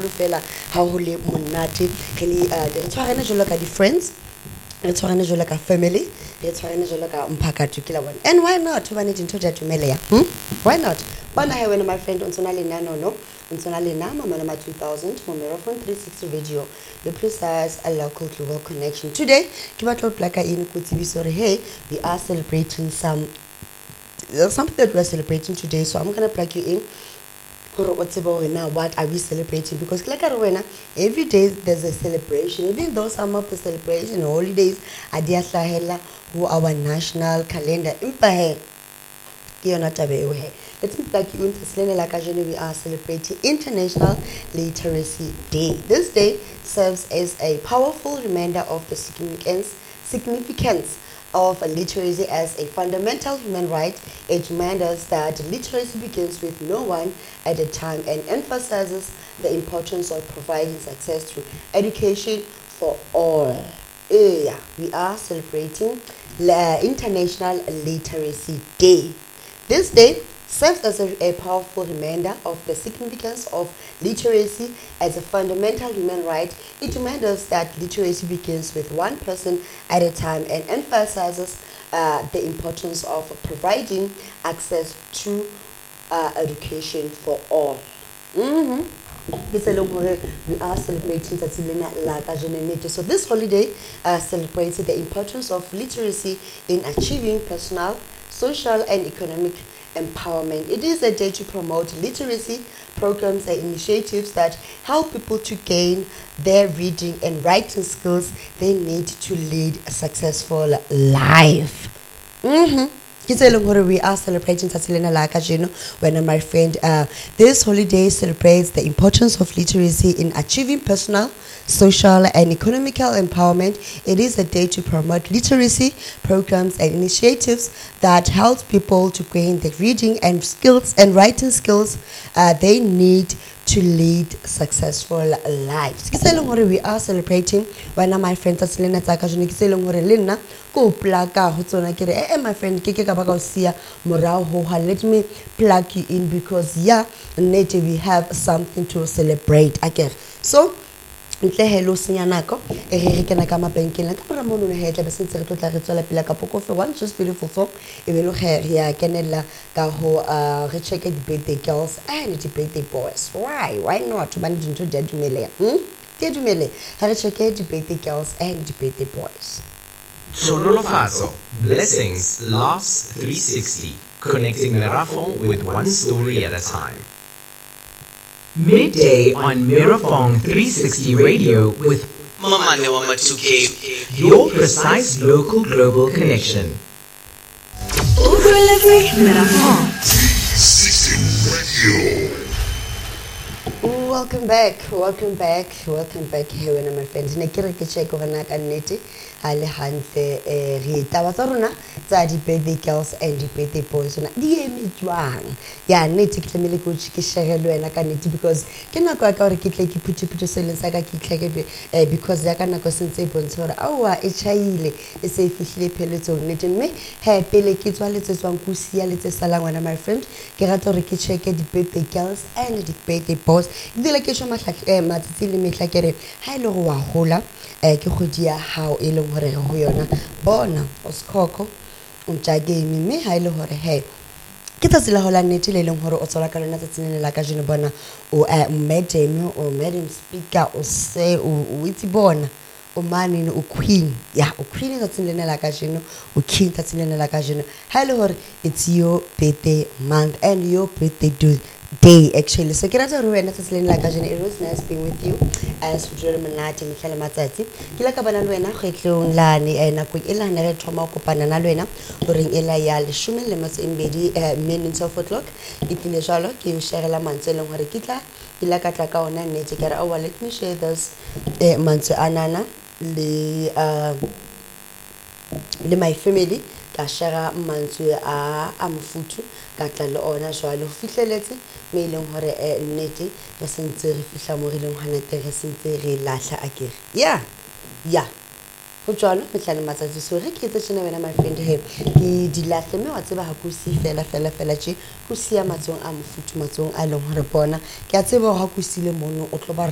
haholo fela ha ho le monate re le re tshwarane jwalo ka di friends re tshwarane jwalo ka family re tshwarane jwalo ka mphakathi ke la bona and why not ba ne dintho di atumelea why not bona he wena my friend ontsona le nano no ontsona le nama mama 2000 mo Marathon 360 radio the precise a local global connection today ke batla go plaka in go tsibiso re hey we are celebrating something that we are celebrating today, so I'm gonna plug you in. Now, what are we celebrating? Because like every day there's a celebration. Even though some of the celebration holidays are there who our national calendar. Let's me plug you in. We are celebrating International Literacy Day. This day serves as a powerful reminder of the significance of literacy as a fundamental human right. It reminds us that literacy begins with no one at a time and emphasizes the importance of providing access to education for all. We are celebrating International Literacy Day. This day serves as a powerful reminder of the significance of literacy as a fundamental human right. It reminds us that literacy begins with one person at a time and emphasizes the importance of providing access to education for all. We are celebrating so this holiday celebrates the importance of literacy in achieving personal, social and economic empowerment. It is a day to promote literacy programs and initiatives that help people to gain their reading and writing skills they need to lead a successful life. We are celebrating when my friend this holiday celebrates the importance of literacy in achieving personal, social and economical empowerment. It is a day to promote literacy programs and initiatives that help people to gain the reading and skills and writing skills they need to lead successful lives. We are celebrating when my friend my friend let me plug you in because we have something to celebrate again. So hello sinyanako re ke na ka mabenkeng ka bra mono he tla be se re tla re tswela pila ka pokofe one just beautiful song e be lo ge ya kenela ka ho re check the birthday girls and the birthday boys. Why not ba ndinto di dumele ke dumele ha re check the birthday girls and the birthday boys. Tsholofatso, blessings, laughs 360, connecting Marathon with one story at a time. Midday on Marathon 360 Radio with Mama 2K, your precise local global connection. Overleverage Marathon 360 Radio. Welcome back here when my friends ne kere ke check go na ka nnete ha le hantle re taba tsa rona tsa di birthday girls and di birthday boys na di emetswang ya nnete ke tlemele go ke share le wena ka nnete because ke nako ya ka re ke tle ke phuthe seleng sa ka ke tlheke because ya ka nako sentse bontsha gore awa e chaile e se fihlile pheletsong nnete mme he pele ke tswa letsetswang go sia letse salang wena my friend ke rata gore ke check di birthday girls and di birthday boys dile ke shoma matsitsi le metla kere ha ile go wa hola ke godi ya hao e leng hore go yona bona oskoko untja game mme ha ile hore he ke tsa tsela hola nnete le leng hore o tsola ka lona tsatsing la ka jeno bona o madam o madam speaker o se o itse bona o mani o queen o queen tsatsing lena la ka jeno o king tsatsing lena la ka jeno ha ile hore it's your birthday month and your birthday day actually. So kira tsa ruwena tsa seleng la ka jene. It was nice being with you as we drill manati mitlhala matsatsi ke la ka bana le wena kgetlong la ne nako e la ne re thoma go kopana na le wena gore ela ya le 12 minutes of o'clock e tlile jalo ke share la mantse leng gore ke tla ila ka tla ka ona nnete ke re oh let me share this mantse anana le my family ka share mantse a mfutu ka tla le ona jalo fihleletse me leng hore nnete re sentse re fihla mo re leng hana re sentse re lahla akere ya go tswana metlhale matsatsi so re ke tsena wena my friend he ke di lahle me wa tseba ha go si fela tje go sia matsong a mfutu matsong a leng hore bona ke a tseba ha go sile mono o tlo ba